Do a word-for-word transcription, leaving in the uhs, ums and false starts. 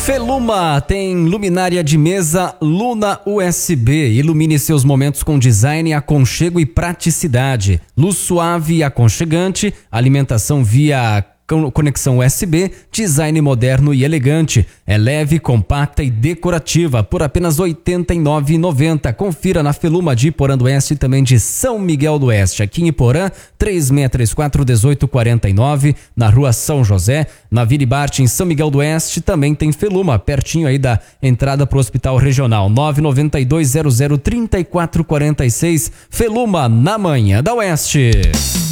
Feluma tem luminária de mesa Luna U S B. Ilumine seus momentos com design, aconchego e praticidade. Luz suave e aconchegante, alimentação via conexão U S B, design moderno e elegante. É leve, compacta e decorativa por apenas oitenta e nove reais e noventa centavos. Confira na Feluma de Iporã do Oeste e também de São Miguel do Oeste. Aqui em Iporã, três seis três quatro, um oito quatro nove, na Rua São José. Na Vila Ibarte, em São Miguel do Oeste, também tem Feluma, pertinho aí da entrada para o Hospital Regional. nove nove dois zero zero três quatro quatro seis. Feluma, na manhã da Oeste.